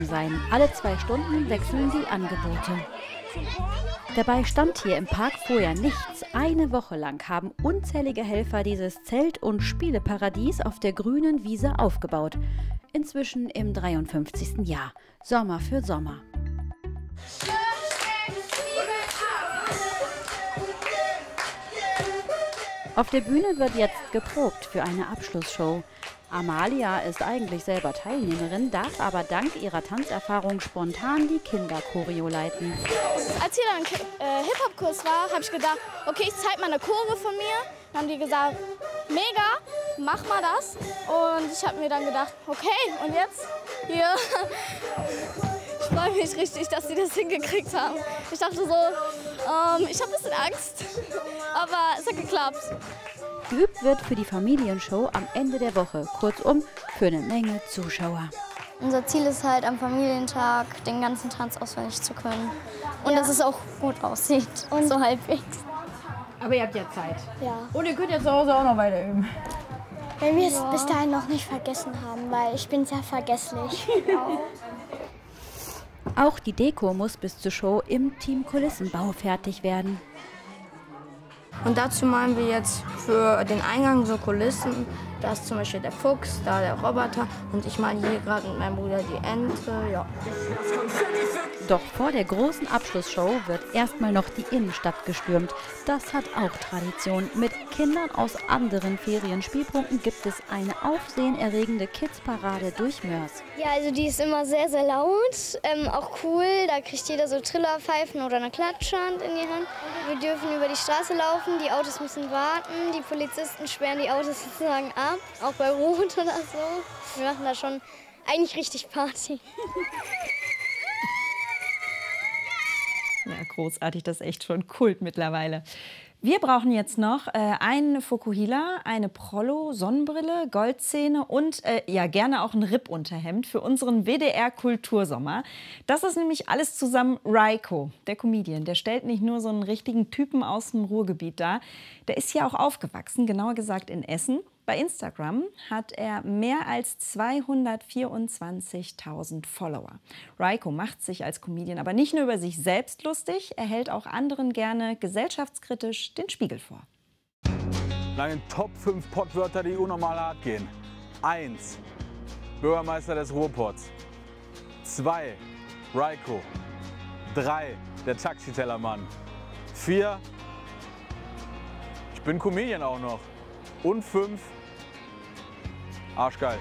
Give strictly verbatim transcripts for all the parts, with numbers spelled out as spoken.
sein. Alle zwei Stunden wechseln die Angebote. Dabei stand hier im Park vorher nichts. Eine Woche lang haben unzählige Helfer dieses Zelt- und Spieleparadies auf der grünen Wiese aufgebaut. Inzwischen im dreiundfünfzigsten Jahr. Sommer für Sommer. Auf der Bühne wird jetzt geprobt für eine Abschlussshow. Amalia ist eigentlich selber Teilnehmerin, darf aber dank ihrer Tanzerfahrung spontan die Kinderchoreo leiten. Als hier dann äh, Hip-Hop-Kurs war, habe ich gedacht, okay, ich zeige mal eine Chore von mir. Dann haben die gesagt, mega, mach mal das. Und ich habe mir dann gedacht, okay, und jetzt hier. Ich freue mich richtig, dass sie das hingekriegt haben. Ich dachte so, ähm, ich habe ein bisschen Angst, aber es hat geklappt. Geübt wird für die Familienshow am Ende der Woche, kurzum für eine Menge Zuschauer. Unser Ziel ist halt, am Familientag den ganzen Tanz auswendig zu können. Und ja, dass es auch gut aussieht, und so halbwegs. Aber ihr habt ja Zeit. Ja. Und ihr könnt ja zu Hause auch noch weiter üben. Wenn wir es ja bis dahin noch nicht vergessen haben, weil ich bin sehr vergesslich. Auch die Deko muss bis zur Show im Team Kulissenbau fertig werden. Und dazu malen wir jetzt für den Eingang so Kulissen. Da ist zum Beispiel der Fuchs, da der Roboter und ich male hier gerade mit meinem Bruder die Ente. Ja. Doch vor der großen Abschlussshow wird erstmal noch die Innenstadt gestürmt. Das hat auch Tradition. Mit Kindern aus anderen Ferienspielpunkten gibt es eine aufsehenerregende Kids-Parade durch Mörs. Ja, also die ist immer sehr, sehr laut, ähm, auch cool. Da kriegt jeder so Trillerpfeifen oder eine Klatschhand in die Hand. Wir dürfen über die Straße laufen, die Autos müssen warten, die Polizisten sperren die Autos sozusagen ab, auch bei Rot oder so. Wir machen da schon eigentlich richtig Party. Ja, großartig, das ist echt schon Kult mittlerweile. Wir brauchen jetzt noch äh, einen Fukuhila, eine Prollo, Sonnenbrille, Goldzähne und äh, ja gerne auch ein Rippunterhemd für unseren W D R-Kultursommer. Das ist nämlich alles zusammen Raiko, der Comedian. Der stellt nicht nur so einen richtigen Typen aus dem Ruhrgebiet dar, der ist hier auch aufgewachsen, genauer gesagt in Essen. Bei Instagram hat er mehr als zweihundertvierundzwanzigtausend Follower. Raiko macht sich als Comedian aber nicht nur über sich selbst lustig, er hält auch anderen gerne gesellschaftskritisch den Spiegel vor. Lange Top fünf Pottwörter, die unnormal hart gehen. eins. Bürgermeister des Ruhrpots. zwei. Raiko. drei. Der Taxitellermann. vier. Ich bin Comedian auch noch. Und fünf. Arschgeil.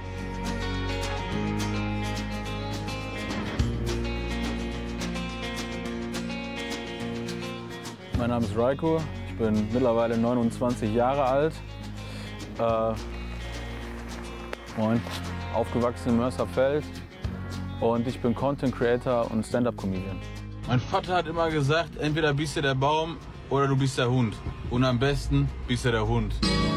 Mein Name ist Raiko. Ich bin mittlerweile neunundzwanzig Jahre alt. Äh, moin. Aufgewachsen in Mörserfeld. Und ich bin Content Creator und Stand-Up-Comedian. Mein Vater hat immer gesagt, entweder bist du der Baum oder du bist der Hund. Und am besten bist du der Hund.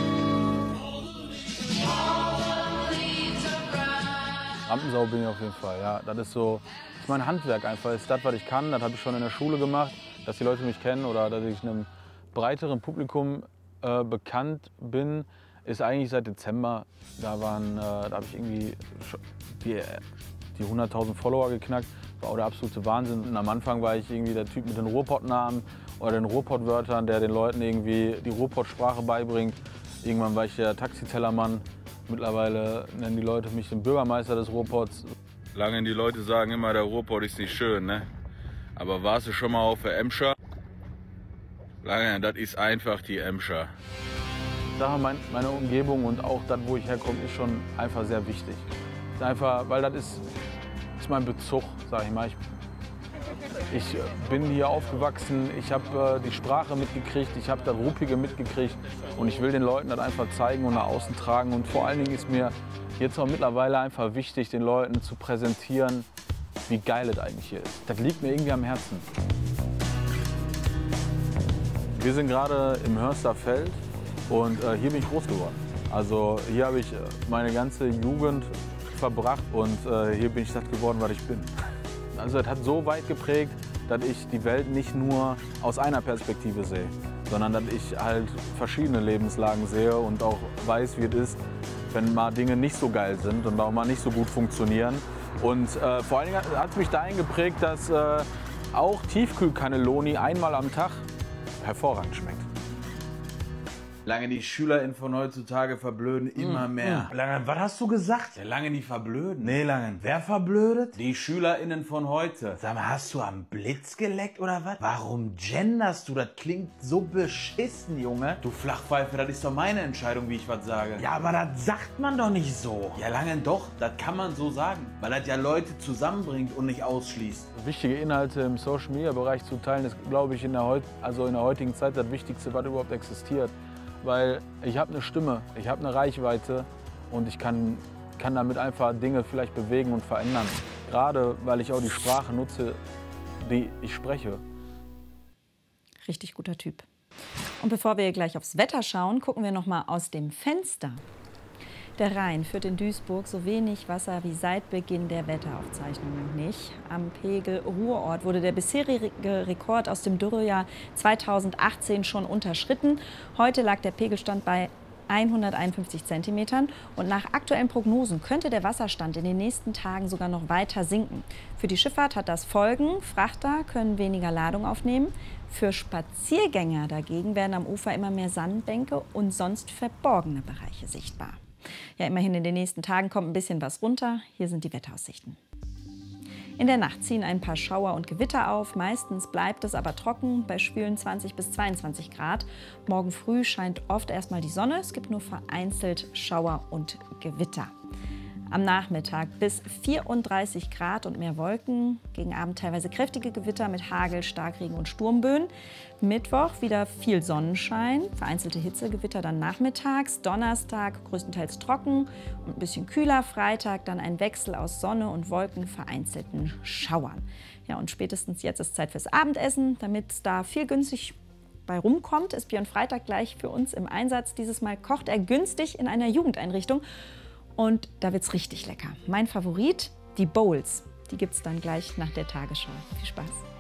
Rampensau bin ich auf jeden Fall, ja. Das ist so, das ist mein Handwerk einfach. Das ist das, was ich kann. Das habe ich schon in der Schule gemacht, dass die Leute mich kennen oder dass ich einem breiteren Publikum äh, bekannt bin, ist eigentlich seit Dezember. Da waren, äh, da habe ich irgendwie die, die hunderttausend Follower geknackt. War auch der absolute Wahnsinn. Und am Anfang war ich irgendwie der Typ mit den Ruhrpott-Namen oder den Ruhrpott-Wörtern, der den Leuten irgendwie die Ruhrpott-Sprache beibringt. Irgendwann war ich der Taxitellermann. Mittlerweile nennen die Leute mich den Bürgermeister des Ruhrpots. Lange die Leute sagen immer, der Ruhrpott ist nicht schön, ne? Aber warst du schon mal auf der Emscher? Lange, das ist einfach die Emscher. Daher mein, meine Umgebung und auch das, wo ich herkomme, ist schon einfach sehr wichtig. Ist einfach, weil das ist, ist mein Bezug, sag ich mal. Ich, ich bin hier aufgewachsen, ich habe äh, die Sprache mitgekriegt, ich habe das Ruppige mitgekriegt und ich will den Leuten das einfach zeigen und nach außen tragen. Und vor allen Dingen ist mir jetzt auch mittlerweile einfach wichtig, den Leuten zu präsentieren, wie geil es eigentlich hier ist. Das liegt mir irgendwie am Herzen. Wir sind gerade im Hörsterfeld und äh, hier bin ich groß geworden. Also hier habe ich äh, meine ganze Jugend verbracht und äh, hier bin ich das geworden, was ich bin. Also es hat so weit geprägt, dass ich die Welt nicht nur aus einer Perspektive sehe, sondern dass ich halt verschiedene Lebenslagen sehe und auch weiß, wie es ist, wenn mal Dinge nicht so geil sind und auch mal nicht so gut funktionieren. Und äh, vor allen Dingen hat es mich dahin geprägt, dass äh, auch Tiefkühl-Cannelloni einmal am Tag hervorragend schmeckt. Lange die SchülerInnen von heutzutage verblöden immer mehr. Langen, was hast du gesagt? Ja, Lange nicht verblöden. Nee, Langen. Wer verblödet? Die SchülerInnen von heute. Sag mal, hast du am Blitz geleckt oder was? Warum genderst du? Das klingt so beschissen, Junge. Du Flachpfeife, das ist doch meine Entscheidung, wie ich was sage. Ja, aber das sagt man doch nicht so. Ja, Lange doch, das kann man so sagen. Weil das ja Leute zusammenbringt und nicht ausschließt. Wichtige Inhalte im Social-Media-Bereich zu teilen, ist, glaube ich, in der, heut also in der heutigen Zeit das Wichtigste, was überhaupt existiert. Weil ich habe eine Stimme, ich habe eine Reichweite und ich kann, kann damit einfach Dinge vielleicht bewegen und verändern. Gerade weil ich auch die Sprache nutze, die ich spreche. Richtig guter Typ. Und bevor wir gleich aufs Wetter schauen, gucken wir noch mal aus dem Fenster. Der Rhein führt in Duisburg so wenig Wasser wie seit Beginn der Wetteraufzeichnung noch nicht. Am Pegel Ruhrort wurde der bisherige Rekord aus dem Dürrejahr zweitausendachtzehn schon unterschritten. Heute lag der Pegelstand bei hunderteinundfünfzig Zentimetern und nach aktuellen Prognosen könnte der Wasserstand in den nächsten Tagen sogar noch weiter sinken. Für die Schifffahrt hat das Folgen. Frachter können weniger Ladung aufnehmen. Für Spaziergänger dagegen werden am Ufer immer mehr Sandbänke und sonst verborgene Bereiche sichtbar. Ja, immerhin in den nächsten Tagen kommt ein bisschen was runter. Hier sind die Wetteraussichten. In der Nacht ziehen ein paar Schauer und Gewitter auf. Meistens bleibt es aber trocken bei schwülen zwanzig bis zweiundzwanzig Grad. Morgen früh scheint oft erstmal die Sonne. Es gibt nur vereinzelt Schauer und Gewitter. Am Nachmittag bis vierunddreißig Grad und mehr Wolken. Gegen Abend teilweise kräftige Gewitter mit Hagel, Starkregen und Sturmböen. Mittwoch wieder viel Sonnenschein, vereinzelte Hitzegewitter dann nachmittags. Donnerstag größtenteils trocken und ein bisschen kühler. Freitag dann ein Wechsel aus Sonne und Wolken, vereinzelten Schauern. Ja, und spätestens jetzt ist Zeit fürs Abendessen, damit da viel günstig bei rumkommt, ist Björn Freitag gleich für uns im Einsatz. Dieses Mal kocht er günstig in einer Jugendeinrichtung. Und da wird's richtig lecker. Mein Favorit, die Bowls. Die gibt's dann gleich nach der Tagesschau. Viel Spaß.